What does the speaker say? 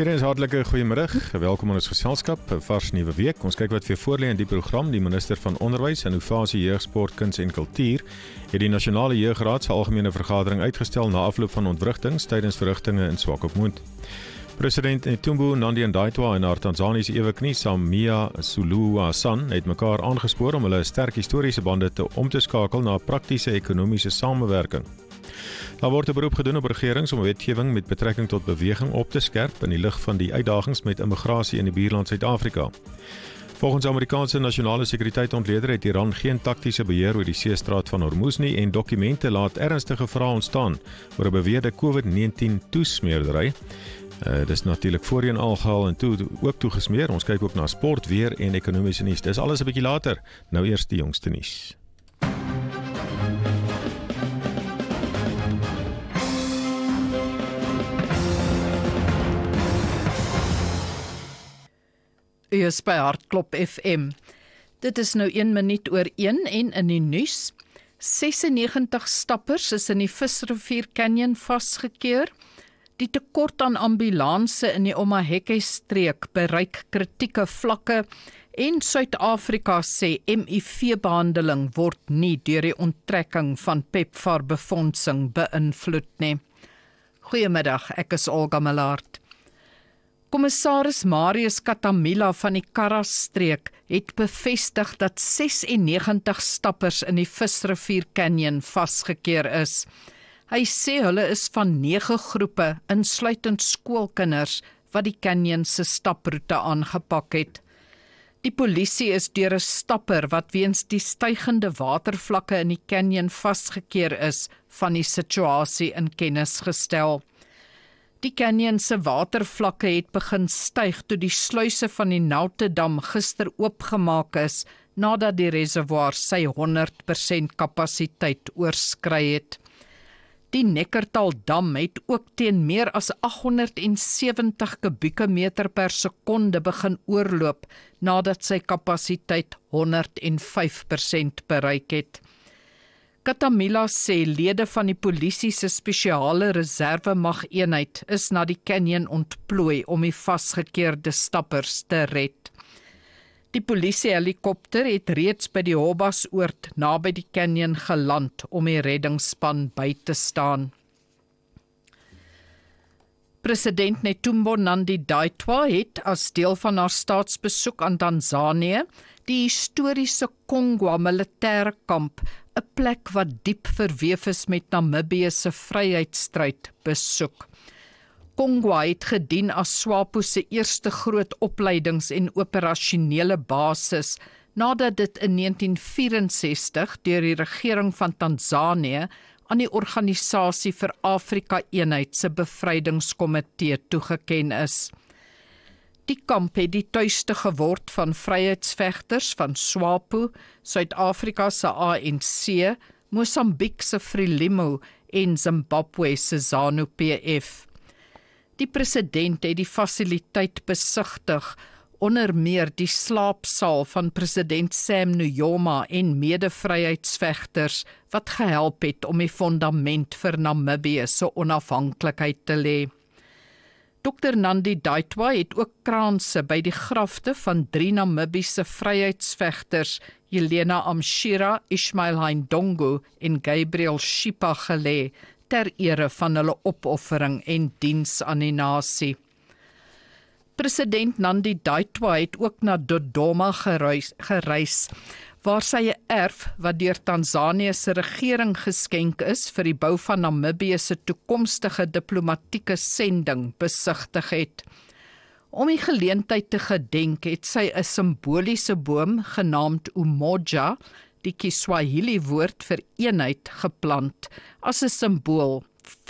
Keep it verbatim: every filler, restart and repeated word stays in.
Weer eens hartelike goeiemiddag, welkom aan ons geselskap, 'n vars nuwe week. Ons kyk wat vir voor lê in die program. Die minister van Onderwys, Innovasie, Jeug, Sport, Kuns en Kultuur het die Nasionale Jeugraad se algemene vergadering uitgestel na afloop van ontwrigtings tydens verrigtinge in Swakopmund. President Netumbo Nandi-Ndaitwah en haar Tanzaniese eweknie Samia Suluhu Hassan het mekaar aangespoor om hulle sterk historiese bande te om te skakel na praktiese ekonomiese samewerking. Daar word 'n beroep gedoen op regerings om wetgewing met betrekking tot beweging op te skerp in die lig van die uitdagings met immigrasie in die buurland Suid-Afrika. Volgens Amerikaanse nasionale sekuriteit-ontleder het Iran geen taktiese beheer oor die seestraat van Hormuz nie en dokumente laat ernstige vrae ontstaan oor 'n beweerde COVID negentien toesmeerdery. Uh, dis natuurlik voorheen algehaal en toe ook toegesmeer. Ons kyk ook na sport, weer en ekonomiese nuus. Dis alles 'n bietjie later. Nou eers die jongste nuus. U is by Hartklop F M. Dit is nou een minuut oor een en in die nuus. sesennegentig stappers is in die Visrivier Canyon vasgekeer. Die tekort aan ambulanse in die Omaheke-streek bereik kritieke vlakke en Suid-Afrika sê M I V-behandeling word nie deur die onttrekking van PEPFAR-befondsing beïnvloed nie. Goeiemiddag, ek is Olga Millard. Kommissaris Marius Katamila van die Karras-streek het bevestig dat sesennegentig stappers in die Visrivier Canyon vasgekeer is. Hy sê hulle is van nege groepe, insluitend skoolkinders, wat die canyon se staproete aangepak het. Die polisie is deur 'n stapper wat weens die stygende watervlakke in die canyon vasgekeer is, van die situasie in kennis gestel. Die canyon se watervlakke het begin styg toe die sluise van die Nautedam gister oopgemaak is, nadat die reservoir sy honderd persent kapasiteit oorskry het. Die Nekkertal dam het ook teen meer as agthonderdsewentig kubieke meter per sekonde begin oorloop, nadat sy kapasiteit honderd vyf persent bereik het. Katamila sê lede van die polisie se spesiale reservemag-eenheid is na die canyon ontplooi om die vasgekeerde stappers te red. Die polisiehelikopter het reeds by die Hobbasoord naby die canyon geland om die reddingsspan by te staan. President Netumbo Nandi-Ndaitwah het as deel van haar staatsbesoek aan Tanzanië die historiese Kongwa militêre kamp, 'n plek wat diep verweef is met Namibië se vryheidsstryd, besoek. Kongwa het gedien as SWAPO se eerste groot opleidings- en operasionele basis, nadat dit in negentien vyf-en-sestig deur die regering van Tanzanië aan die Organisasie vir Afrika-eenheid se bevrydingskomitee toegeken is. Die kamp het die tuiste geword van vryheidsvegters van SWAPO, Suid-Afrika se A N C, Mosambiek se Frelimo en Zimbabwe se ZANU-P F. Die president het die fasiliteit besigtig, onder meer die slaapsaal van president Sam Nujoma en mede-vryheidsvegters wat gehelp het om die fondament vir Namibië se onafhanklikheid te lê. Dokter Nandi-Ndaitwah het ook kraanse by die grafte van drie Namibiese vryheidsvegters, Jelena Amshira, Ishmael Haindongo en Gabriel Shipa gelê, ter ere van hulle opoffering en diens aan die nasie. President Nandi-Ndaitwah het ook na Dodoma gereis, gereis waar sy 'n erf wat deur Tanzanië se regering geskenk is vir die bou van Namibië se toekomstige diplomatieke sending besigtig het. Om die geleentheid te gedenk het sy 'n simboliese boom genaamd Umoja, die Kiswahili woord vir eenheid, geplant as 'n simbool